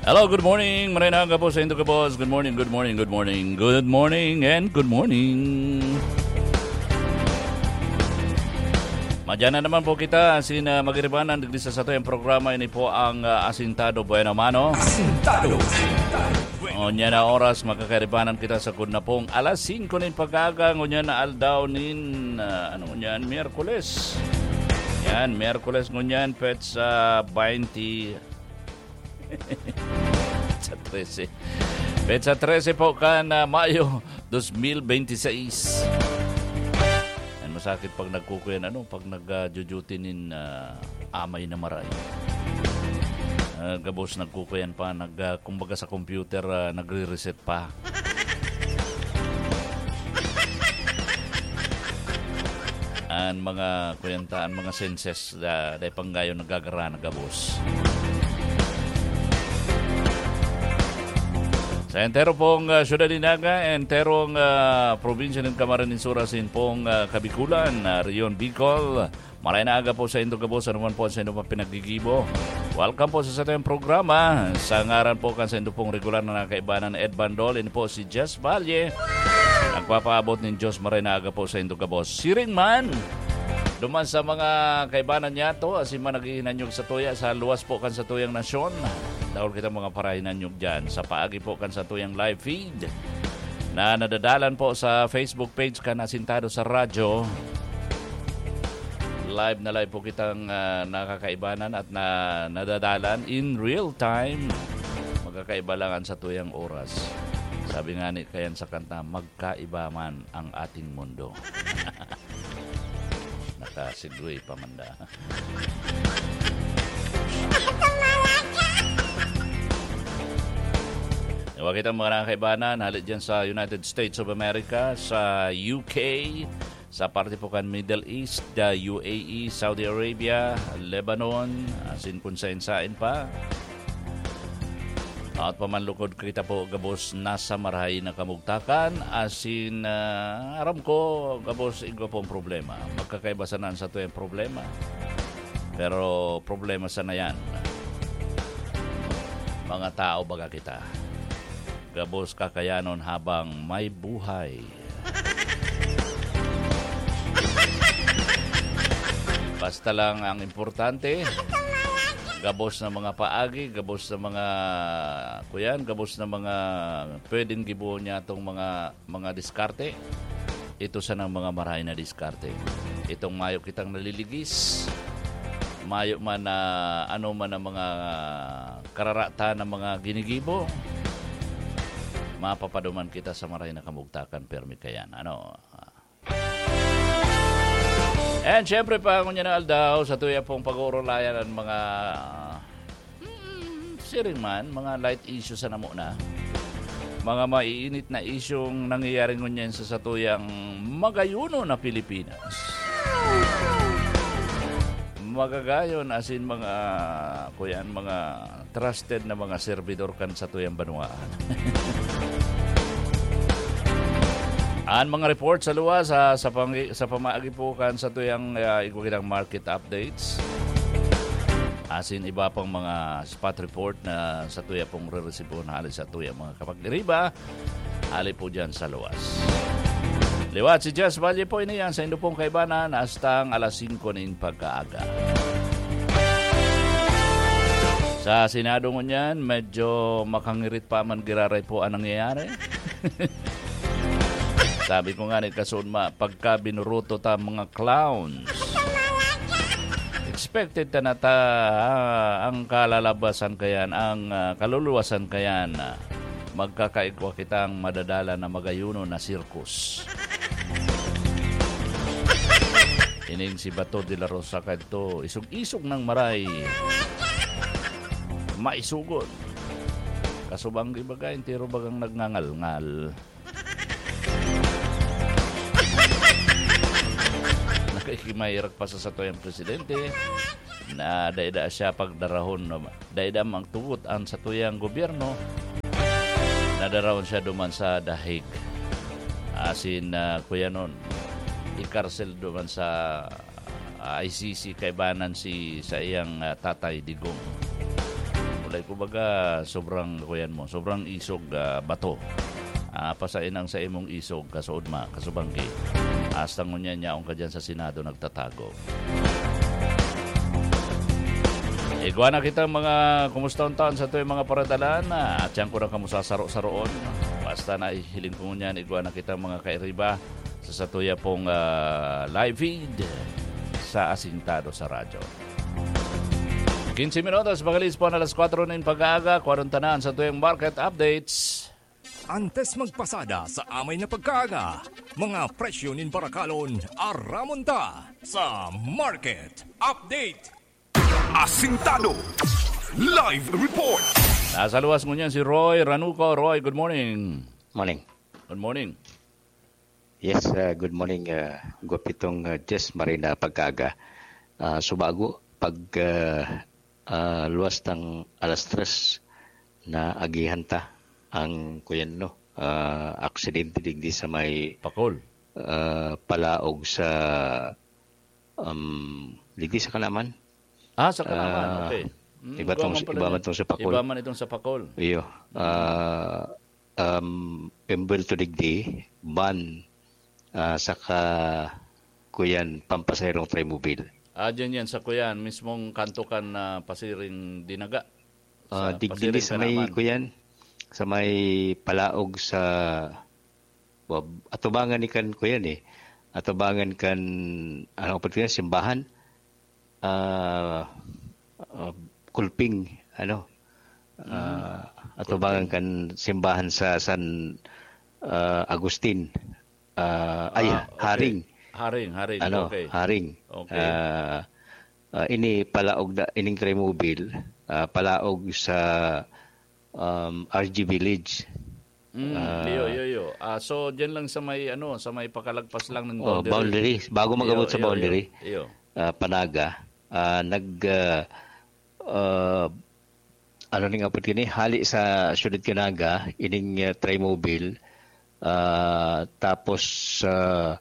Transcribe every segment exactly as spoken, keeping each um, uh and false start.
Hello, good morning. Marina ka po sa Indo ka boss. Good morning, good morning, good morning. Good morning and good morning. Madyan na naman po kita. Asin uh, magiribanan. Digdisa sa ito yung programa. Ini po ang uh, Asintado Bueno Mano. Asintado. Ngunya na oras. Makakaribanan kita sa kun na pong alas singko nin pag-aga. Ngunya na aldaw nin uh, ano nyan, Miyerkules. Yan, Miyerkules ngunyan. Pets sa uh, twenty... sa thirteen. Petsa thirteen po ka na Mayo twenty twenty-six. Yan, masakit pag nagkukuyan, ano, pag nag-duty-nin uh, amay na maray. Uh, gabos nagkukuyan pa, nag, uh, kumbaga sa computer, uh, nagre-reset pa. Ang mga kuyantaan, mga senses, uh, dahil panggayon nagagara na gabos. Sa entero pong uh, Syudad Dinaga, enterong uh, probinsya ng Camarines Sur, sin pong uh, Kabikulan, uh, Rion Bicol. Maray na aga po sa Indo Gabos, ano man po sa Indo pinagigibo. Welcome po sa sa tayong programa. Sa ngaran po kan sa Indo pong regular na nakaibanan Ed Bandol, ini po si Jess Valle. Nagpapaabot ng Diyos, maray na aga po sa Indo Gabos. Siring man, duman sa mga kaibanan niya to, asin man naghihinanyog sa tuya, sa luwas po kan sa tuyang nasyon. Dahil kita mga parahinan nyo dyan. Sa paagi po kan sa tuyang live feed na nadadalan po sa Facebook page kan Asintado sa radyo. Live na live po kitang uh, nakakaibanan at na, nadadalan in real time. Magkakaiba lang sa tuyang oras. Sabi nga ni kayan sa kanta, magkaiba man ang ating mundo. Nakasigway pamanda. Huwag kitang mga nakakaibanan, halit dyan sa United States of America, sa U K, sa parte po kan Middle East, the U A E, Saudi Arabia, Lebanon, asin kung sain-sain pa. At pamanlukod kita po, gabos, nasa marahay na kamugtakan, asin uh, aram ko, gabos, igwa pong problema. Magkakaibasanan sa ito yung problema. Pero problema sana yan. Mga tao baga kita. Gabos kakayanon habang may buhay. Basta lang ang importante, gabos na mga paagi, gabos na mga kuyan, gabos na mga pwedeng gibuo niya itong mga, mga diskarte. Ito sa ng mga maray na diskarte. Itong mayo kitang naliligis, mayo man na ano man ang mga kararata ng mga ginigibo. Mapapaduman kita sa maray na kamugtakan, permi kayan. Ano? And syempre pa, kung yan na aldaw, sa tuya pong pag-uurulayan ang mga hmm, siring man, mga light issues na muna. Mga maiinit na isyong nangyayari ngunyan sa satuyang magayuno na Pilipinas. Magagayon asin mga kuyan, mga trusted na mga servidor kan sa tuyang banwaan. Ang mga report sa luwas sa sa, pang, sa pamaagi po kan sa tuyang uh, igwagidang market updates. Asin iba pang mga spot report na sa tuya pong re-resibo na alis sa tuya mga kapag-iriba. Ali po dyan sa luwas. Liwat si Jess Valle po iniyan sa Indo pong kaibanan hastang alas singko nin pagkaaga. Sa Senado ngunyan, medyo makangirit pa man giraray po ang nangyayari. Sabi ko nga ni Kasunma, pagka binuruto ta mga clowns, expected ta na ta ah, ang kalalabasan kayan, ang uh, kaluluwasan kayan, uh, magkakaigwa kitang madadala na magayuno na sirkus. Ining si Bato de la Rosa kadto, isog-isog ng maray, maisugon. Kasubang ibagay, tiro bagang nagngangal-ngal. Nakikimayrak pa sa satoyang presidente na daida siya pagdarahon, daida mang tugot ang satuyang gobyerno, nadarahon siya duman sa dahig. Asin na uh, kuya nun, ikarsel duman sa uh, I C C kaibanan si sa iyang uh, tatay Digong. Walay kumbaga sobrang kuyan mo, sobrang isog uh, bato. Uh, pasain ang sa imong isog kasuod ma, kasubanggi. Hasta ngunya niyaong ka dyan sa Senado nagtatago. Igwa na kita mga kumusta ang taon sa tuwing mga paradalan at yan ko na kamusasaro-saroon. Basta na ihiling ko niyan, igwa na kita mga kairiba sa satuya pong uh, live feed sa Asintado sa radyo. fifteen minutos, magalis po na alas kwatro na yung pag-aaga, kwarentanan sa tuwing market updates. Antes magpasada sa amay na pagkaaga, mga presyo nin Barakalon, aramonta sa market update. Asintado Live Report. Nasa luwas mo niyan si Roy Ranuco. Roy, good morning. Morning. Good morning. Yes, uh, good morning. Uh, Gupitong uh, Jess Marina pagkaga. Uh, subago, pag uh, uh, luwas ng alas tres na agihanta ang kuyan no. Uh, aksidente digdi sa may Pakol. Uh, palaog sa um, digdi sa Kalaman. Ah, sa Kalaman, uh, okay. Mm, iba tong iba man tong sa Pakol. Iba man itong sa Pakol. Iyo. Uh, um embel to digdi ban uh, saka kuyan pampasayrong trimobile. Ah, dyan yan sa kuyan, mismong kantukan na uh, pasiring dinaga. Uh, digdi sa may kuyan, sa may palaog sa well, atubangan ni kan kuyan eh. Atubangan kan ano pa ito simbahan. Uh, uh, kulping ano uh, atubangan kan simbahan sa San uh, Agustin uh, ay ah, okay. Haring Haring Haring ano okay. Haring okay. uh, uh, ini palaog da ining trimobile uh, palaog sa um, R G Village. Mm, uh, yo yo yo. Ah, so diyan lang sa may ano, sa may pakalagpas lang ng boundary. Oh, boundary. Bago mag-abot sa boundary. Iyo, iyo. Uh, Panaga. Uh, nag uh, uh, ano ning apot kini hali sa syudad Kanaga ining uh, trimobile uh, tapos uh,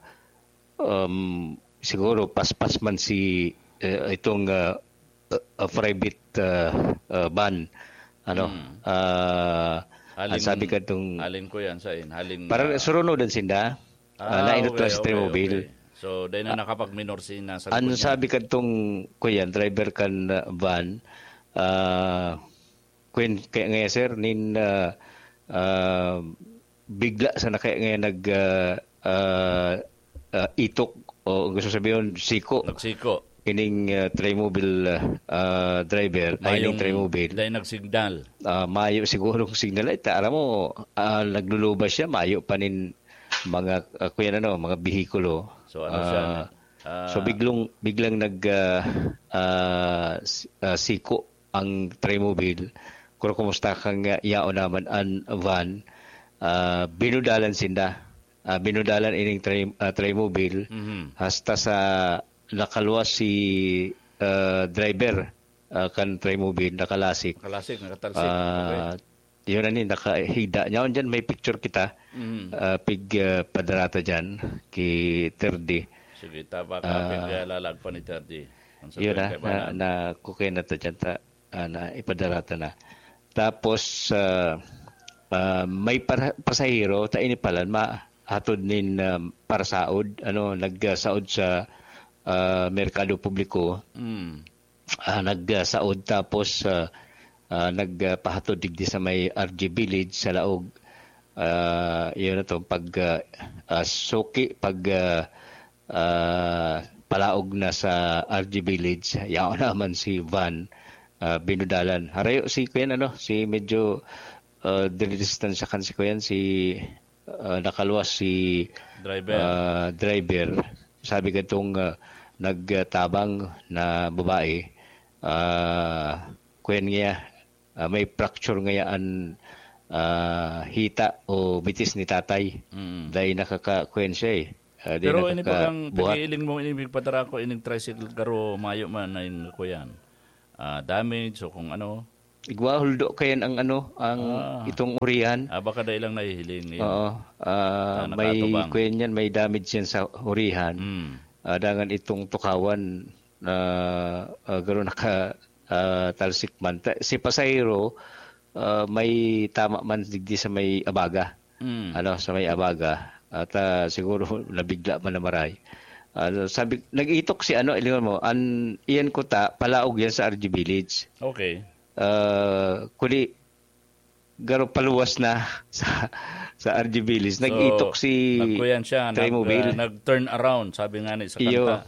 um, siguro paspas man si uh, itong uh, uh, private uh, uh, van ano mm. uh, Halin, sabi ka itong halin ko yan sa in halin para uh, surunod din sinda ah, uh, nainot okay, sa okay, trimobile. Okay. So, dahil na nakapag-minor si nasa ano sabi ka itong kuyan, driver kan uh, van, uh, kuyan, kaya ngayon sir, nin uh, uh, bigla sa na kaya ngayon nag uh, uh, uh, itok o gusto sabihin, siko. Nagsiko. Ining uh, trimobile uh, driver, ay ining trimobile. Dahil nagsignal. Uh, mayo sigurong signal. Ay, alam mo, uh, naglulubas siya, mayo pa nin mga uh, kuya ano, mga bihikulo. So ano siya? Uh, uh, so biglang biglang nag uh, uh, uh, siko ang trimobile. Kung kumusta kang uh, yao naman ang van, uh, binudalan sinda. Uh, binudalan ining tri, uh, trimobile mm-hmm. hasta sa nakaluwas si uh, driver uh, kan trimobile nakalasik. Nakalasik, nakatalsik. Uh, okay. Yun na ni, nakahida. Ngayon dyan, may picture kita. Mm-hmm. Uh, pig uh, padarata dyan, ki Terdi. Sige, tapa ka, uh, pig uh, lalagpan ni Terdi. Yun na, na, na kukay na ito dyan, ta, uh, na ipadarata na. Tapos, uh, uh, may para, pasahero, ta inipalan, mahatod nin um, para saod, ano, nagsaod sa uh, merkado publiko. Mm. Uh, nagsaod, tapos, uh, Uh, nagpahatod uh, digdi sa may R G Village sa Laog. Uh, yun na to, pag uh, uh, suki, pag uh, uh, palaog na sa R G Village, yaon naman si Van uh, binudalan. Harayo si Kuyan, ano, si medyo uh, dilidistansya kan si Kuyan, si uh, nakaluwas si driver. Uh, driver. Sabi ka itong uh, nagtabang na babae, uh, Kuyan niya, Uh, may fracture ngayaan uh, hita o bitis ni tatay. Mm. Dahil nakaka-kwen siya eh. Uh, pero ini pa kang pagiiling mo, inibig patara ko, ining tricycle karo mayo man na yun ko yan. Uh, damage o kung ano. Igwa huldo kayan ang ano, ang ah. itong urihan. Ah, baka dahil lang nahihiling. Oo. Uh, may kwen yan, may damage yan sa urihan. Mm. Uh, dangan itong tukawan na uh, uh, garo naka uh, talsik man. Ta- si pasahero, uh, may tama man digdi sa may abaga. Mm. Ano, sa may abaga. At uh, siguro nabigla man na maray. Uh, sabi, nag-itok si ano, ilingon mo, an, iyan ko ta, palaog yan sa R G Village. Okay. Uh, kuli, garo paluwas na sa sa R G Village. Nag-itok So, si nagkuyan siya, nag, Traymobile. uh, nag-turn around, sabi nga ni sa Iyo, kanta.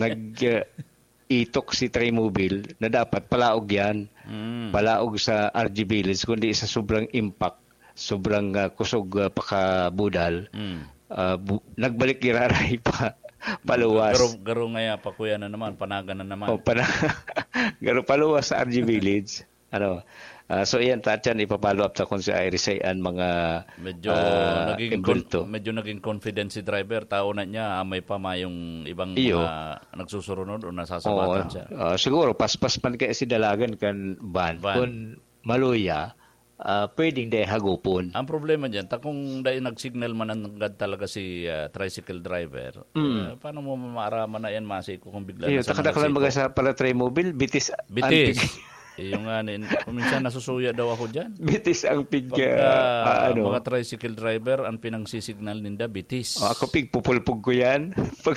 nag-itok si Traymobile na dapat palaog yan. Mm. Palaog sa R G Village, kundi sa sobrang impact, sobrang uh, kusog uh, pakabudal. Mm. Uh, bu- nagbalik iraray pa paluwas. Garo, garo ngaya pa kuya na naman, panaga na naman. O, pana, garo paluwas sa R G Village. Ano, uh, so iyan tatyan ipapalo up sa kung si Iris ay ang mga Medyo uh, naging con- embulto. medyo naging confident si driver, tao na niya may pa mayong ibang Iyo. mga nagsusurunod o Oo, nasasabatan siya. uh, siguro paspas man kaya si dalagan kan van, Van. kung maluya uh, pwedeng day hagupon. Ang problema diyan, ta kung dahil nag-signal man ang agad talaga si uh, tricycle driver, Mm. uh, paano mo maaraman na yan masiko kung bigla Iyo, na sa takadakalan baga sa pala Traymobile, bitis bitis. ang Yung nga, nin- minsan nasusuya daw ako diyan. bitis ang pig Pagka uh, uh, ano. mga tricycle driver, ang pinang-signal ninda, bitis. Oh, ako pig pupulpog ko yan. pag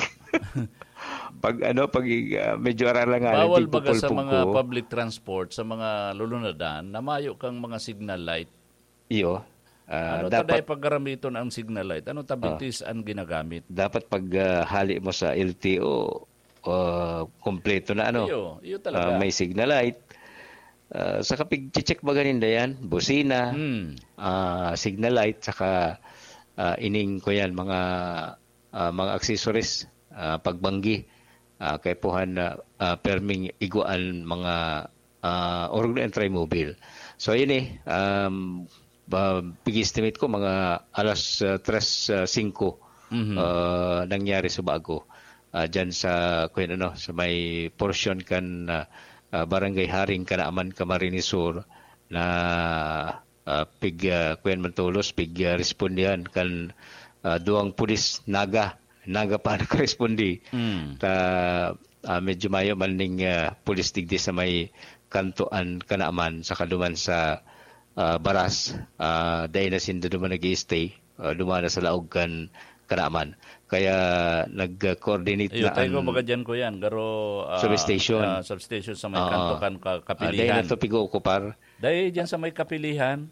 pag ano pag uh, medyo aralangan Bawal pig baga sa pupulpog mga ko. public transport, sa mga lulunadan, na mayo kang mga signal light. Iyo. Uh, Ano dapat taday paggaramiton ang signal light? Ano tabitis ang ginagamit? dapat pag uh, hali mo sa L T O uh, kompleto na ano. Iyo, iyo Uh, talaga. may signal light. Uh, sa kapig check ba ganinda yan? Busina, Hmm. uh, signal light, saka uh, ining ko yan, mga uh, mga accessories, uh, pagbanggi, uh, kay puhan na uh, perming iguan mga uh, org na Traymobile. So yun eh, um, uh, pig-estimate ko mga alas uh, tres singko Mhm. uh, nangyari sa bago. Uh, dyan sa, kung ano, sa may portion kan uh, uh, Barangay Haring Kanaaman Camarines Sur na uh, pig uh, kuyan mantulos pig uh, respondihan kan uh, duang pulis naga naga pa nakarespondi Hmm. ta uh, medyo mayo man ning uh, pulis digdi sa may kantuan Kanaaman sa kaduman sa uh, Baras uh, dahil na sinda duman nag-i-stay uh, duman na sa laog kan Kanaaman kaya nag-coordinate Iyo, na tayo ko ang baga dyan ko yan. Garo, ah, Substation. ah, substation sa may Oo. kantokan ka, uh, dahil kapilihan. na to pigo ko par Dahil dyan sa may kapilihan,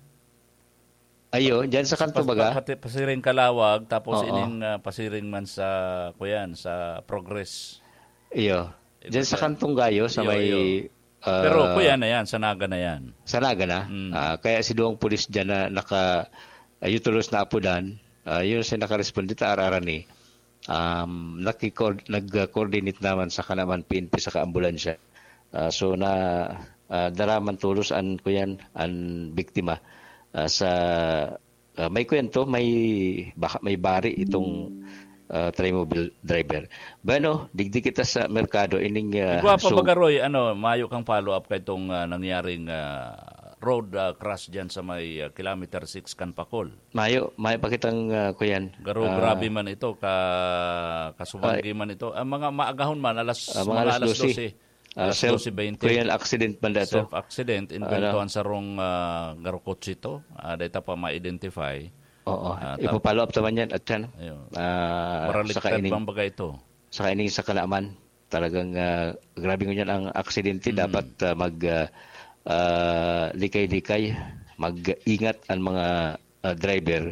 ayo dyan sa kanto pas, baga pati, pasiring Kalawag, tapos Oo. ining ah, pasiring man sa, kuyan, sa Progress. iyo dyan sa Iba- kantong gayo sa Iyo, may iyo. uh, Pero kuyan na yan, sa Naga na yan. sa Naga na Mm. Ah, kaya si duwang pulis dyan na naka uh, tulos na apudan uh, yun sa nakaresponde ta araran ni um, nakikord, nag-coordinate naman sa Kanaman P N P sa kaambulansya uh, so na uh, daraman tulos an kuyan an biktima uh, sa uh, may kwento may baka may bari itong uh, Traymobile driver. Bueno, digdi kita sa merkado ining uh, Igwa pa so- baga, Roy, ano, mayo kang follow-up kay itong ah, nangyaring ah, road ah, crash dyan sa may ah, kilometer six Kanpakol. Mayo, mayo pakitang uh, kuyan. Garo, Ah, grabe man ito, ka, kasumanggi man ito. Ang mga maagahon man, alas, Ah, mga, mga alas alas dose. dose. ah, Alas self, dose twenty. kuyan accident man dato. Self-accident, inventohan sa rong uh, garokotse ito. Uh, dahil pa ma-identify. Oo, Ah, ipapalo up naman yan at yan. Ayun. Ah, Para saka ligtad ining, bang baga ito? saka ining sa Kanaaman. Talagang uh, grabe ngunyan ang aksidente. Mm. Dapat uh, mag uh, uh, likay-likay, mag-ingat ang mga uh, driver.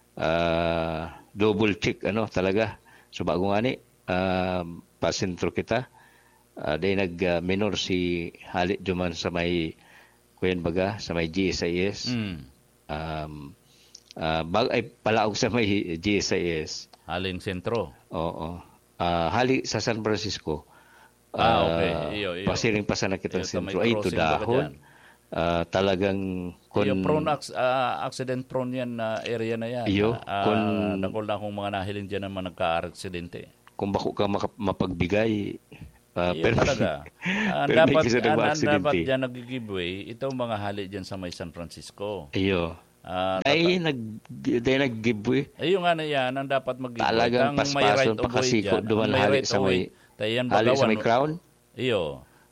Uh, double check, ano, talaga. So bago nga ni, uh, pasentro kita. Uh, dahil nag-minor si Halit Juman sa may kuyan baga, sa may G S I S. Mm. Um, uh, bag, ay palaog sa may G S I S. Haling sentro. Oo. Uh, hali sa San Francisco. Ah, Uh, okay. Iyo, iyo. Pasiring pa sa nakitang Iyo, sa may sentro. Ay, ito crossing baga dahon. dyan. Uh, talagang kun, Yung prone ac- ah, accident prone yan na area na yan. Iyo, Ah, kung- nakul na akong mga nahiling dyan naman nagka-aksidente. kung bako ka maka- mapagbigay, uh, Iyo perfect. talaga. Ang Perfect dapat, isa na ang, ang ma-aksidente. dapat dyan nag-giveaway, itong mga hali dyan sa may San Francisco. Iyo. Ah, Ay, nag, dahil nag-giveaway. ayun nga na yan, ang dapat mag-giveaway. Talagang Ang may right paspason, of way pakasiko, dyan, ang duman may hali right sa of way. may, Tayo yan hali sa bagawan. may crown. Iyo.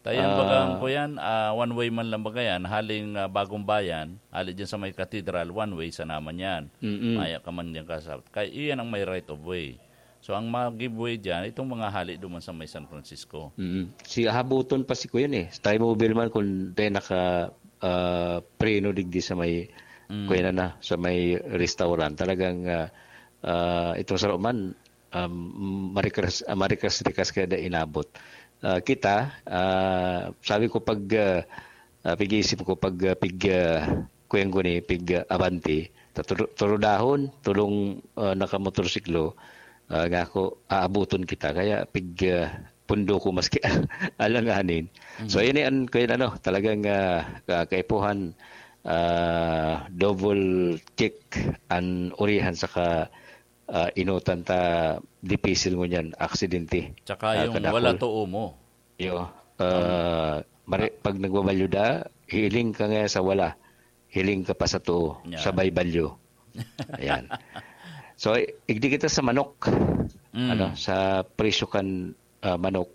Tayan bagang ko yan, uh, one way man lang baga yan, haling uh, Bagong Bayan, hali dyan sa may cathedral, one way sa naman yan. Mm-mm. Maya ka man yan kasap. Kaya iyan ang may right of way. So ang mag-giveaway dyan, itong mga hali duman sa may San Francisco. Mm-mm. Si habuton pa si ko yan eh. Tayo mobile man kung tayo naka uh, preno digdi sa may mm. kuya na na, sa may restaurant. Talagang uh, uh, itong sa man, um, marikas, uh, marikas-rikas kaya da inabot. Uh, kita, uh, sabi ko pag uh, uh, pig-isip ko pag uh, pig uh, kuyang ko ni pig uh, Avanti, turo dahon, tulong uh, nakamotorsiklo, uh, nga ako aabuton kita. Kaya pig uh, pundo ko maski alanganin. Mm-hmm. So yun yan, kaya ano, talagang uh, kaipuhan, uh, double check ang urihan saka Uh, inutan ta dipisil mo niyan aksidente. Tsaka uh, yung kadakol. Wala tuo mo. Yo, uh, mari, pag nagbabalyo da, hiling ka nga sa wala. Hiling ka pa sa tuo. Yeah. Sabay balyo. Ayan. So, igdi kita sa manok. Mm. Ano, sa presyo kan uh, manok.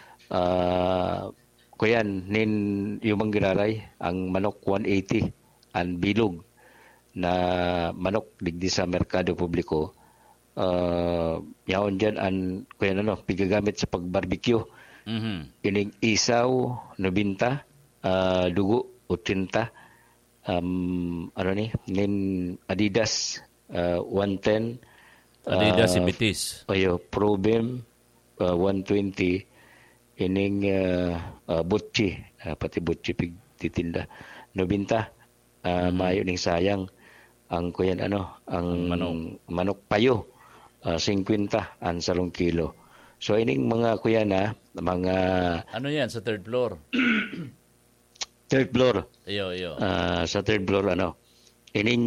Uh, kuyan, nin yung manggiraray, ang manok one eighty, ang bilog na manok digdi sa merkado publiko. Uh, yaon dyan ang kaya ano, pigagamit sa pag-barbecue. Mm-hmm. Ining isaw, nobinta, uh, dugo, utinta, um, ano ni, nin Adidas, uh, one ten. Adidas, uh, Ibitis. Ayo, Probem, uh, one twenty. Ining uh, uh, Butchi, uh, pati Butchi pig titinda. Nobinta, uh, mm-hmm. Mayo ning sayang. Ang kuyan ano, ang manok, manok payo. Uh, fifty ang salong kilo. So ining mga kuya na mga ano yan sa third floor? Third floor. Iyo iyo. Uh, sa third floor ano. Ining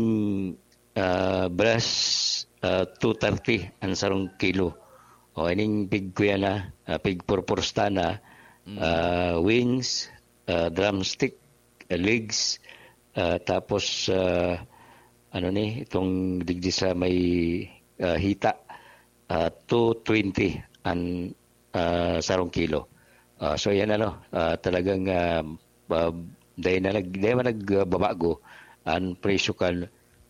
uh, brass uh, two thirty ang salong kilo. O ining big kuya na uh, big purpursta na mm. uh, wings, uh, drumstick, uh, legs, uh, tapos uh, ano ni itong digdi sa may Uh, hita uh, two twenty ang uh, sarong kilo. Uh, so yan ano, uh, talagang uh, uh, dahil na nag, dahil na nagbabago ang presyo kan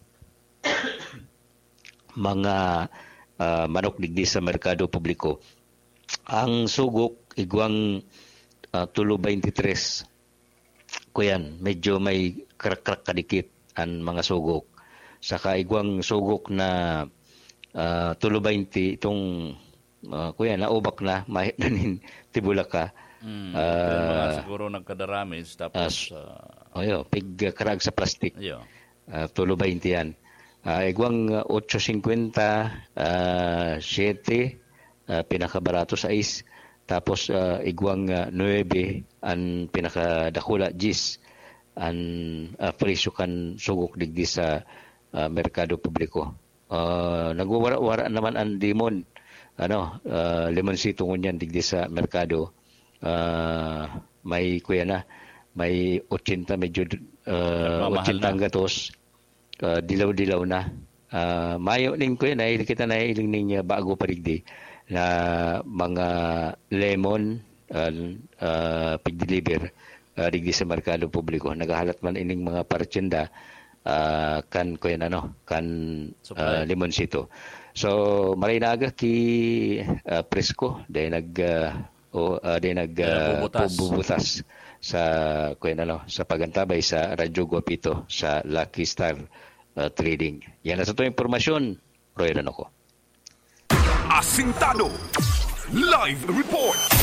mga uh, manok digdi sa merkado publiko. Ang sugok igwang uh, tulo twenty-three. Kuyan, medyo may krak-krak kadikit ang mga sugok. Saka igwang sugok na Uh, tulo twenty itong uh, kuya naubak na mahit na nin tibulaka mm, uh, siguro nagkadaramis tapos uh, uh, oyo pig uh, karag sa plastic uh, tulo twenty yan uh, igwang uh, eight fifty uh, seven uh, pinakabarato sa is tapos uh, igwang uh, nine ang pinakadakula gis ang uh, presyo kan sugok digdi sa uh, merkado publiko. Uh, nagwawara-wara naman ang limon, ano, uh, limonsito ngunyan digdi sa merkado. Uh, may kuya na, may eighty medyo uh, eighty ang gatos, uh, dilaw-dilaw na. Uh, mayo ning kuya na, kita na iling ning bago pa digdi na mga lemon uh, uh, pig-deliver uh, digdi sa merkado publiko. Nagahalat man ining mga partyenda Uh, kan ko yan ano kan uh, limonsito. So maray na aga ki uh, presko dahil nag uh, o uh, dahil nag uh, bubutas sa ko yan ano sa pagantabay sa Radyo Guapito sa Lucky Star uh, Trading. Yan na sa to impormasyon. Roy na ako. Asintado Live Report.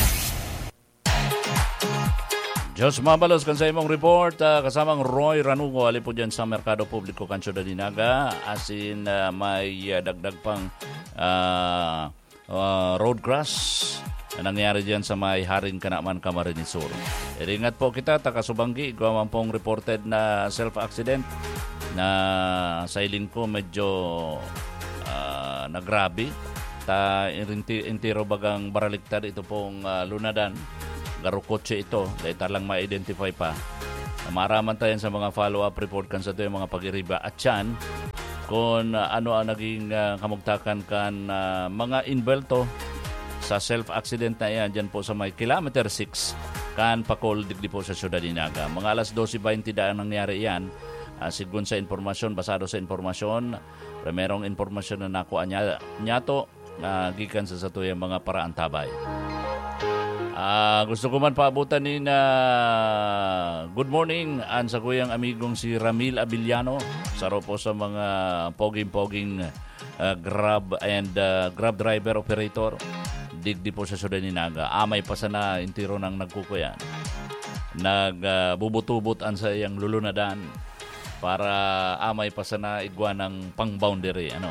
Diyos mabalos kan sa imong report, uh, kasamang Roy Ranugo, ali po dyan sa Merkado Publiko Kanso Dinaga, asin uh, may uh, dagdag pang uh, uh, road crash na nangyari dyan sa may Haring Kanaman, Camarines Sur. Iringat po kita, takasubanggi, gawa man pong reported na self-accident na sa iling ko medyo uh, nagrabe. Ta intiro bagang baraliktad ito pong uh, lunadan. Garukotse ito, dahil talang ma-identify pa. Maraman tayo sa mga follow-up report kan sa ito yung mga pag-iriba at yan kung uh, ano ang naging uh, kamugtakan kan uh, mga inbelto sa self-accident na yan dyan po sa may kilometer six kan Pakol digdi po sa Syudad Dinaga. Mga alas dose twenty daan nangyari yan. Uh, sigun sa informasyon, basado sa informasyon, primerong informasyon na nakuha niya, niyato, uh, gikan sa satuyang mga paraan tabay. Uh, gusto ko man paabutan ni na good morning an sa kuyang amigong si Ramil Abiliano. Saro po sa mga poging-poging uh, grab and uh, grab driver operator. Digdi po sa Syudad Dinaga. Amay pa sana intiro ng nagkukuyan. Nagbubutubot uh, an sa iyang lulunadan para amay pa sana igwa ng pang-boundary. Ano?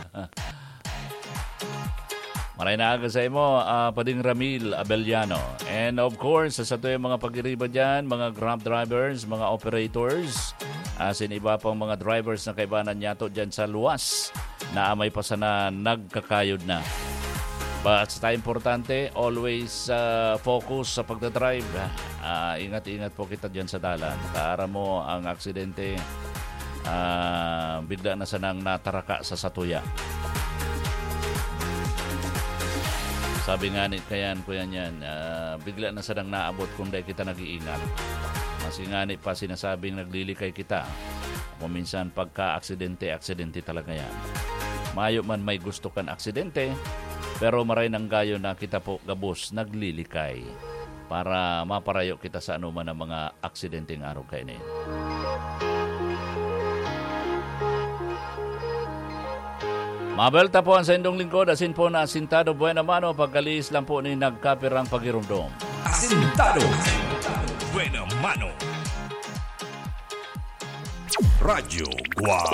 Maray na aga sa imo, uh, Pading Ramil Abeliano. And of course, sa ito yung mga pag-iriba dyan, mga grab drivers, mga operators, asin iba pang mga drivers na kaibanan yato dyan sa luwas na amay pa sana nagkakayod na. But sa tayo importante, always uh, focus sa pagdadrive. Uh, ingat-ingat po kita dyan sa dalan. Kaara mo ang aksidente, uh, bigla na sanang nataraka sa satuya. Sabi nga ni kayan, kuya niyan, uh, bigla na sanang naabot kung dahil kita nag-iingat. Kasi nga ni pa sinasabing naglilikay kita. Kung minsan pagka-aksidente, aksidente talaga yan. Mayo man may gusto kan aksidente, pero maray ng gayo na kita po gabos naglilikay para maparayo kita sa anuman ng mga aksidenteng araw kainin. Mabelta po ang sa indong lingkod, asin po na Asintado Buena Mano, pagkalis lang po ni nagkapirang pagirumdom. Asintado Buena Mano, Radyo Guam.